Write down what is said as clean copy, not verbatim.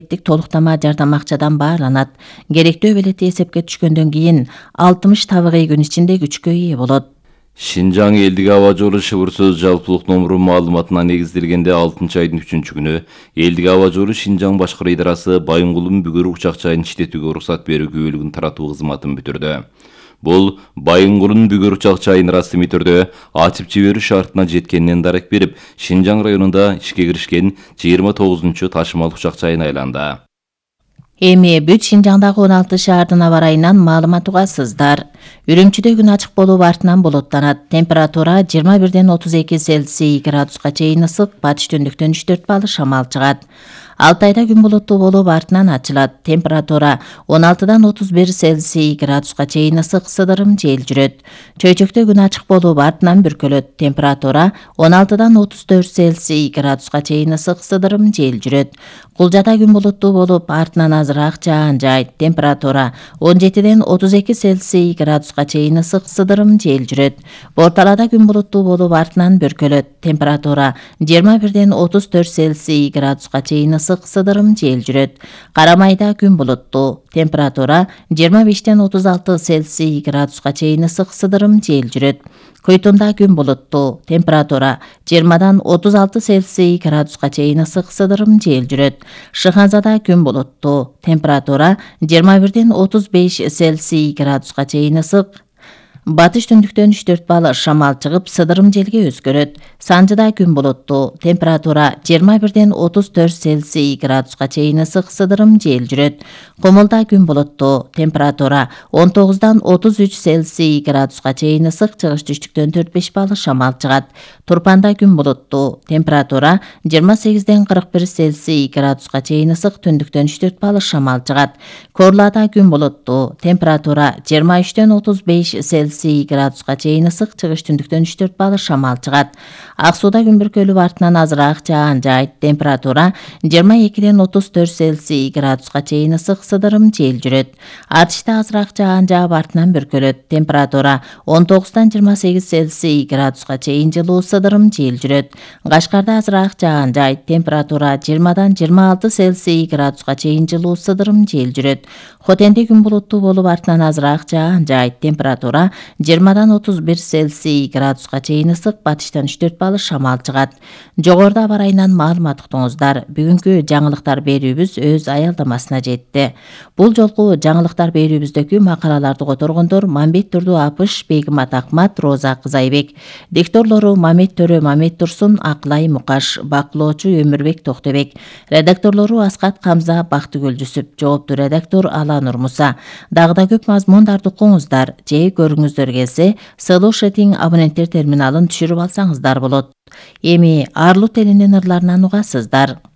толуктама жардам акчадан баарланат. Керектөө белети эсепке түшкөндөн кийин 60 табигый күн ичинде күчкө ээ болот. Шинжаң элдик аба жолу шыбыр сөз жалпылык номуру маалыматына негизделгенде 6-айдын 3-күнү элдик аба жолу Шинжаң башкаруу идарасы Байынгулдун Бүгүр учак жайын иштетүүгө уруксат берүү күбөлүгүн таратуу кызматын бүтүрдү. Бул Байынгулдун Бүгүр учак жайын расмий түрдө ачып жиберүү шартына жеткенинен дарек берип, Шинжаң районунда ишке киришкен 29-чу ташымал учак жайына айланды. Эми бүт Шинжаңдагы 16 шаардын аба ырайынан маалымат угасыздар. Үрүмчүдө күн ачык болуп артынан булуттанат. Температура 21-32 Цельсий градуска чейин ысык, батыш түндүктөн 3-4 балл шамал чыгат. Алтайда күн булуттуу болуп артынан ачылат. Температура 16-31 Цельсий градуска чейин ысык, сыдырым жел жүрөт. Чөйчөктө күн ачык болуп артынан бүркөлөт. Температура 16-34 Цельсий градуска чейин ысык, сыдырым жел жүрөт. Кулжада күн булуттуу болуп артынан азыраак жаан жайт. Температура 17-32 Цельсий градуска чейин ысык, сыдырым жел жүрөт. Борталада күн булуттуу болуп артынан бүркөлөт. Температура 21-34 Цельсий градуска чейин ысык, сыдырым жел жүрөт. Карамайда күн булуттуу. Температура 25-36 Цельсий градуска чейин ысык, сыдырым жел жүрөт. Көйтүндө күн булуттуу. Температура 20-36 Цельсий градуска чейин ысык, сыдырым жел жүрөт. Шыханзада күн булуттуу. Температура 21-35 Цельсий градуска чейин ысык, батыш түндүктөн 3-4 балл шамал чыгып, сыдырым желге өзгөрөт. Санжыда күн булуттуу. Температура 21-34 Цельсий градуска чейин ысык, сыдырым жел жүрөт. Комулда күн булуттуу. Температура 19-33 Цельсий градуска чейин ысык, чыгыш түштүктөн 4-5 балл шамал чыгат. Турпанда күн булуттуу. Температура 28-41 Цельсий градуска чейин ысык, түндүктөн 3-4 балл шамал чыгат. Корлада күн булуттуу. Температура 23-35 Цельсий градуска чейин ысык, чыгыш түндүктөн 3-4 балл шамал чыгат. Ак сууда күн бүркөлүп артынан азыраак жаан жайт. Температура 22-34 Цельсий градуска чейин ысык, сыдырым жел жүрөт. Атышта азыраак жаан жаап артынан бүркөлөт. Температура 19-28 Цельсий градуска чейин жылуу, сыдырым жел жүрөт. Кашкарда азыраак жаан жайт. Температура 20-26 Цельсий градуска чейин жылуу, сыдырым жел жүрөт. Хотенде күн булуттуу болуп артынан азыраак жаан жайт. Температура 20-31 Цельсий градуска чейин ысык, батыштан 3-4 балл шамал чыгат. Жогоруда аба ырайынан маалымат уктуңуздар. Бүгүнкү жаңылыктар берүүбүз өз аялдамасына жетти. Бул жолку жаңылыктар берүүбүздөгү макалаларды которгондор Мамбет Турду Апыш, Бегимат Акмат, Роза Кызайбек. Дикторлору Мамет Төрө, Мамет Турсун, Акылай Мукаш, бакылоочу Өмүрбек Токтобек. Редакторлору Аскат Камза, Бактыгүл Жүсүп. Жоопту редактор Аланур Муса. Дагы да көп мазмундарды укуңуздар. Же көрүңүздөр келсе, Слушатиң абоненттер терминалын түшүрүп алсаңыздар болот. Эми Арлут элинин ырларынан угасыздар.